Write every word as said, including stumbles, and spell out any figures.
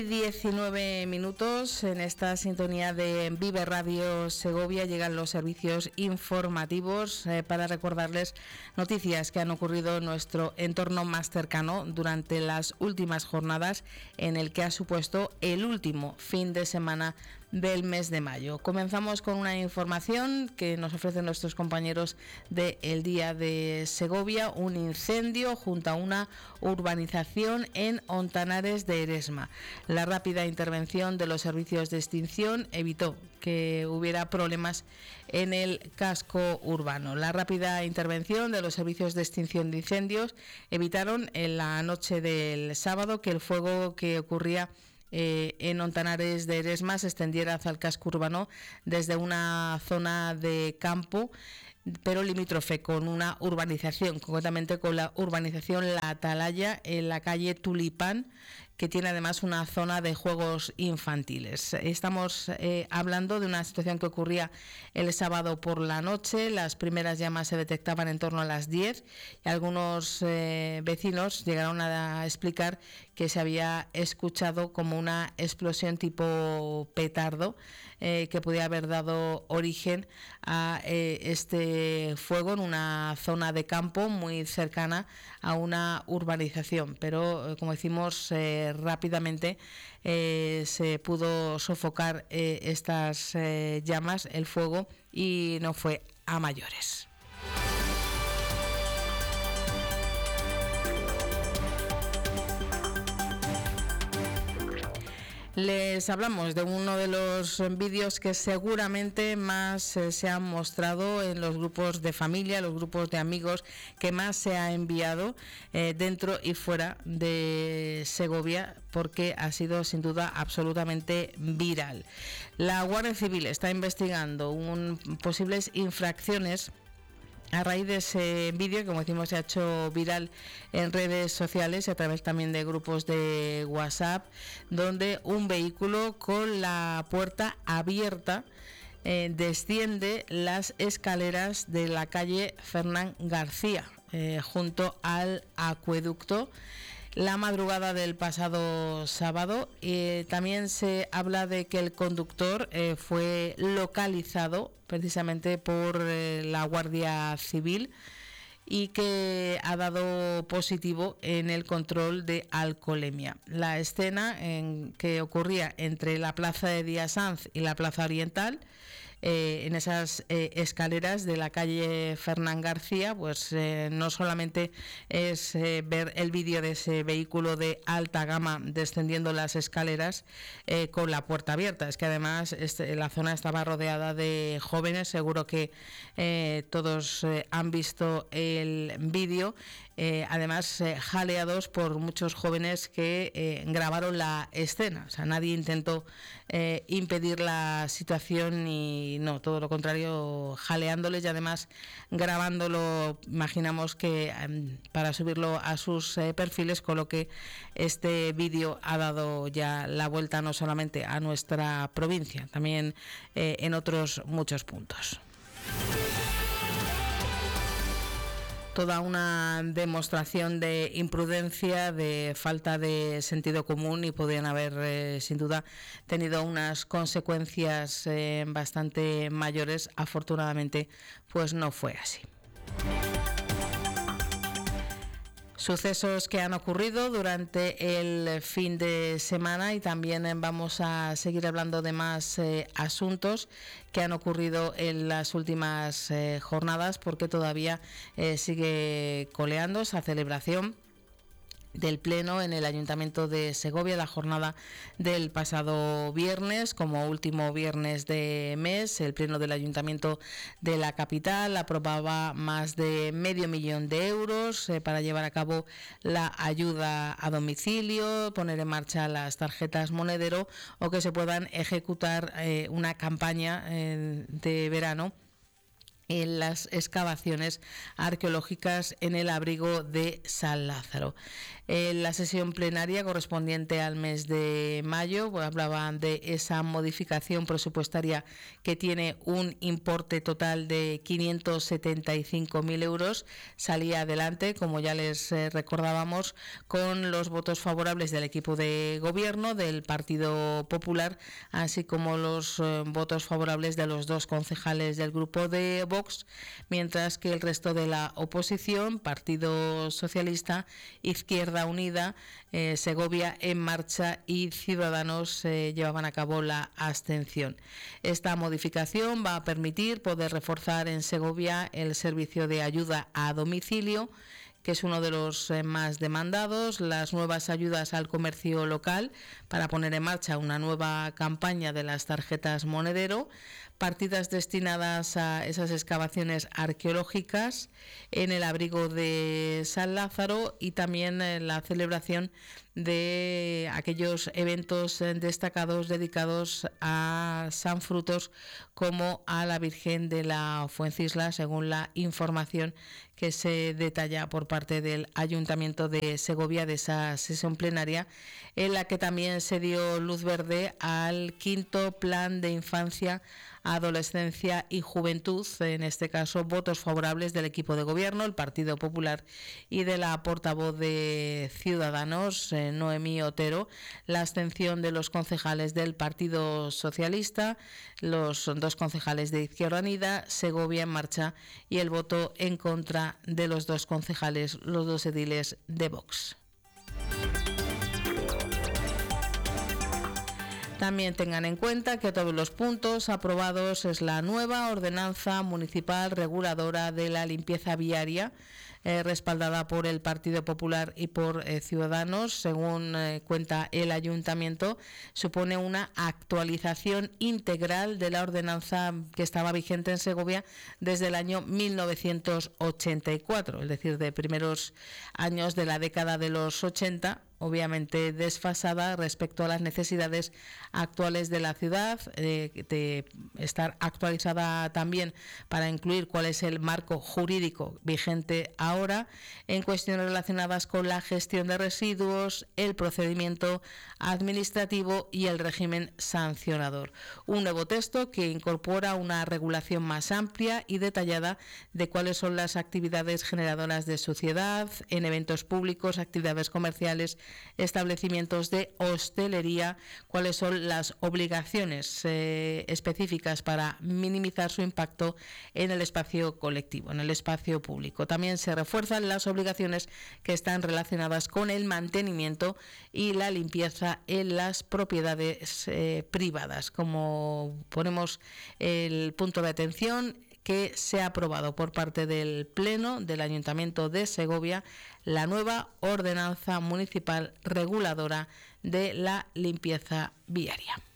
diecinueve minutos en esta sintonía de Vive Radio Segovia llegan los servicios informativos eh, para recordarles noticias que han ocurrido en nuestro entorno más cercano durante las últimas jornadas en el que ha supuesto el último fin de semana del mes de mayo. Comenzamos con una información que nos ofrecen nuestros compañeros de El Día de Segovia: un incendio junto a una urbanización en Ontanares de Eresma. La rápida intervención de los servicios de extinción evitó que hubiera problemas en el casco urbano. La rápida intervención de los servicios de extinción de incendios evitaron en la noche del sábado que el fuego que ocurría Eh, en Ontanares de Eresma se extendiera hacia el casco urbano desde una zona de campo, pero limítrofe con una urbanización, concretamente con la urbanización La Atalaya en la calle Tulipán, que tiene además una zona de juegos infantiles. Estamos eh, hablando de una situación que ocurría el sábado por la noche. Las primeras llamas se detectaban en torno a las diez y algunos eh, vecinos llegaron a explicar que se había escuchado como una explosión tipo petardo eh, que podía haber dado origen a eh, este fuego en una zona de campo muy cercana a una urbanización, pero eh, como decimos eh, rápidamente eh, se pudo sofocar eh, estas eh, llamas, el fuego, y no fue a mayores. Les hablamos de uno de los vídeos que seguramente más eh, se han mostrado en los grupos de familia, los grupos de amigos, que más se ha enviado eh, dentro y fuera de Segovia, porque ha sido sin duda absolutamente viral. La Guardia Civil está investigando un, posibles infracciones a raíz de ese vídeo que, como decimos, se ha hecho viral en redes sociales y a través también de grupos de WhatsApp, donde un vehículo con la puerta abierta eh, desciende las escaleras de la calle Fernán García, eh, junto al acueducto, la madrugada del pasado sábado. Eh, también se habla de que el conductor eh, fue localizado precisamente por eh, la Guardia Civil y que ha dado positivo en el control de alcoholemia. La escena en que ocurría entre la Plaza de Díaz Sanz y la Plaza Oriental, eh, en esas eh, escaleras de la calle Fernán García, pues eh, no solamente es eh, ver el vídeo de ese vehículo de alta gama descendiendo las escaleras eh, con la puerta abierta, es que además este, la zona estaba rodeada de jóvenes. Seguro que eh, todos eh, han visto el vídeo, eh, además eh, jaleados por muchos jóvenes que eh, grabaron la escena. O sea, nadie intentó eh, impedir la situación y no, todo lo contrario, jaleándoles y además grabándolo. Imaginamos que eh, para subirlo a sus eh, perfiles, con lo que este vídeo ha dado ya la vuelta no solamente a nuestra provincia, también eh, en otros muchos puntos. Toda una demostración de imprudencia, de falta de sentido común, y podrían haber eh, sin duda tenido unas consecuencias eh, bastante mayores. Afortunadamente, pues no fue así. Sucesos que han ocurrido durante el fin de semana, y también vamos a seguir hablando de más eh, asuntos que han ocurrido en las últimas eh, jornadas, porque todavía eh, sigue coleando esa celebración del Pleno en el Ayuntamiento de Segovia, la jornada del pasado viernes, como último viernes de mes. El Pleno del Ayuntamiento de la capital aprobaba más de medio millón de euros eh, para llevar a cabo la ayuda a domicilio, poner en marcha las tarjetas monedero o que se puedan ejecutar eh, una campaña eh, de verano en las excavaciones arqueológicas en el abrigo de San Lázaro. En la sesión plenaria correspondiente al mes de mayo, pues, hablaban de esa modificación presupuestaria que tiene un importe total de quinientos setenta y cinco mil euros. Salía adelante, como ya les eh, recordábamos, con los votos favorables del equipo de gobierno, del Partido Popular, así como los eh, votos favorables de los dos concejales del grupo de Vox, mientras que el resto de la oposición, Partido Socialista, Izquierda Unida, eh, Segovia en Marcha y Ciudadanos eh, llevaban a cabo la abstención. Esta modificación va a permitir poder reforzar en Segovia el servicio de ayuda a domicilio, que es uno de los eh, más demandados, las nuevas ayudas al comercio local para poner en marcha una nueva campaña de las tarjetas monedero, partidas destinadas a esas excavaciones arqueológicas en el abrigo de San Lázaro y también eh, la celebración de aquellos eventos destacados dedicados a San Frutos como a la Virgen de la Fuencisla, según la información que se detalla por parte del Ayuntamiento de Segovia de esa sesión plenaria, en la que también se dio luz verde al quinto Plan de Infancia, Adolescencia y Juventud, en este caso votos favorables del equipo de gobierno, el Partido Popular, y de la portavoz de Ciudadanos, eh, Noemí Otero, la abstención de los concejales del Partido Socialista, los dos concejales de Izquierda Unida, Segovia en Marcha, y el voto en contra de los dos concejales, los dos ediles de Vox. También tengan en cuenta que todos los puntos aprobados es la nueva ordenanza municipal reguladora de la limpieza viaria, eh, respaldada por el Partido Popular y por eh, Ciudadanos. Según eh, cuenta el Ayuntamiento, supone una actualización integral de la ordenanza que estaba vigente en Segovia desde el año mil novecientos ochenta y cuatro, es decir, de primeros años de la década de los ochenta, obviamente desfasada respecto a las necesidades actuales de la ciudad, eh, de estar actualizada también para incluir cuál es el marco jurídico vigente ahora en cuestiones relacionadas con la gestión de residuos, el procedimiento administrativo y el régimen sancionador. Un nuevo texto que incorpora una regulación más amplia y detallada de cuáles son las actividades generadoras de suciedad en eventos públicos, actividades comerciales, establecimientos de hostelería, cuáles son las obligaciones eh, específicas para minimizar su impacto en el espacio colectivo, en el espacio público. También se refuerzan las obligaciones que están relacionadas con el mantenimiento y la limpieza en las propiedades eh, privadas. Como ponemos el punto de atención, que se ha aprobado por parte del Pleno del Ayuntamiento de Segovia la nueva ordenanza municipal reguladora de la limpieza viaria.